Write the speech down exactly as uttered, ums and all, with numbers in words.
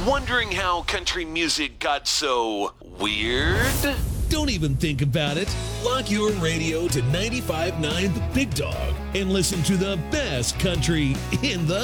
Wondering how country music got so weird? Don't even think about it. Lock your radio to ninety-five point nine The Big Dog and listen to the best country in the